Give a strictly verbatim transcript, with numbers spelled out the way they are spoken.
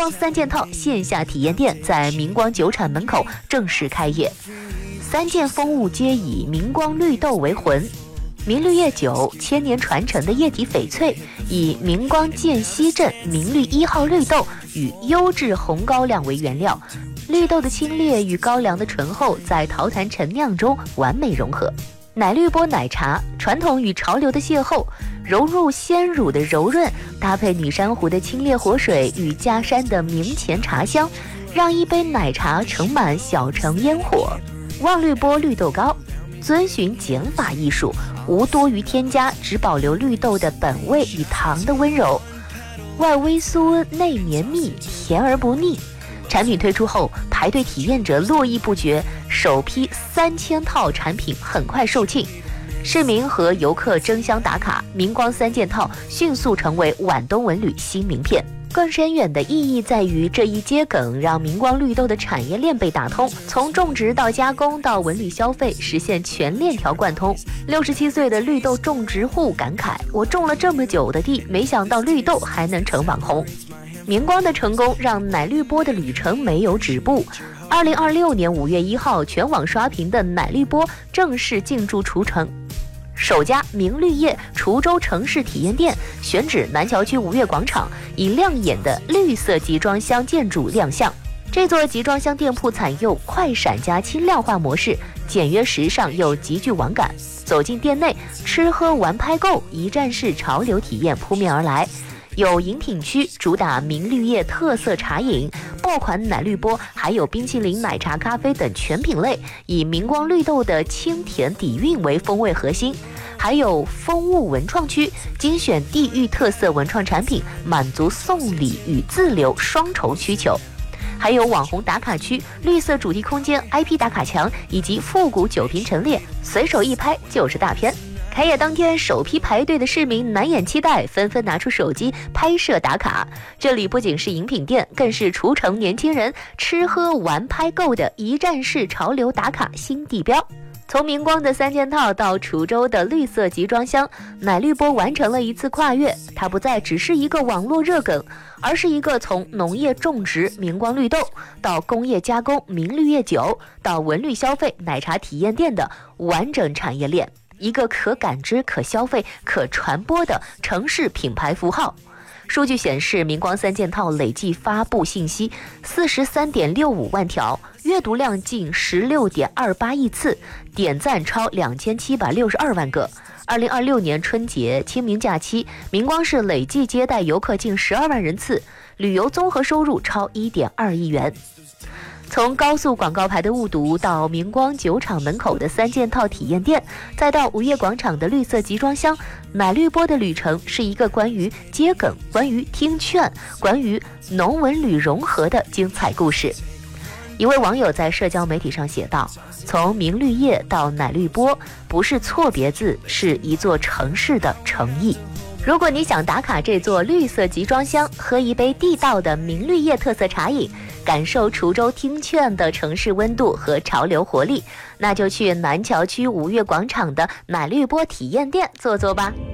光三件套线下体验店在明光酒厂门口正式开业，三件风物皆以明光绿豆为魂。明绿叶酒千年传承的液体翡翠，以明光涧西镇明绿一号绿豆与优质红高粱为原料，绿豆的清冽与高粱的醇厚在陶坛陈酿中完美融合。奶绿波奶茶，传统与潮流的邂逅，融入鲜乳的柔润，搭配女珊瑚的清冽活水与嘉山的明前茶香，让一杯奶茶盛满小城烟火。望绿波绿豆糕，遵循减法艺术，无多余添加，只保留绿豆的本味与糖的温柔，外微酥内绵密，甜而不腻。产品推出后，排队体验者络绎不绝，首批三千套产品很快售罄。市民和游客争相打卡，明光三件套迅速成为皖东文旅新名片。更深远的意义在于，这一桔梗让明光绿豆的产业链被打通，从种植到加工到文旅消费，实现全链条贯通。六十七岁的绿豆种植户感慨：我种了这么久的地，没想到绿豆还能成网红。明光的成功让奶绿波的旅程没有止步。二零二六年五月一号，全网刷屏的奶绿波正式进驻滁城。首家明绿叶滁州城市体验店选址南桥区吴越广场，以亮眼的绿色集装箱建筑亮相。这座集装箱店铺采用快闪加轻量化模式，简约时尚又极具网感。走进店内，吃喝玩拍购一站式潮流体验扑面而来。有饮品区主打明绿叶特色茶饮、爆款奶绿波，还有冰淇淋、奶茶、咖啡等全品类，以明光绿豆的清甜底蕴为风味核心。还有风物文创区，精选地域特色文创产品，满足送礼与自留双重需求。还有网红打卡区、绿色主题空间、I P 打卡墙以及复古酒瓶陈列，随手一拍就是大片。开业当天，首批排队的市民难掩期待，纷纷拿出手机拍摄打卡。这里不仅是饮品店，更是滁城年轻人吃喝玩拍购的一站式潮流打卡新地标。从明光的三件套到滁州的绿色集装箱，奶绿波完成了一次跨越。它不再只是一个网络热梗，而是一个从农业种植明光绿豆到工业加工明绿叶酒到文旅消费奶茶体验店的完整产业链，一个可感知、可消费、可传播的城市品牌符号。数据显示，明光三件套累计发布信息四十三点六五万条，阅读量近十六点二八亿次，点赞超两千七百六十二万个。二零二六年春节、清明假期，明光市累计接待游客近十二万人次，旅游综合收入超一点二亿元。从高速广告牌的误读到明光酒厂门口的三件套体验店，再到吴越广场的绿色集装箱，奶绿波的旅程是一个关于桔梗、关于听劝、关于农文旅融合的精彩故事。一位网友在社交媒体上写道：从明绿叶到奶绿波，不是错别字，是一座城市的诚意。如果你想打卡这座绿色集装箱，喝一杯地道的明绿叶特色茶饮，感受滁州听劝的城市温度和潮流活力，那就去南桥区吴越广场的奶绿波体验店坐坐吧。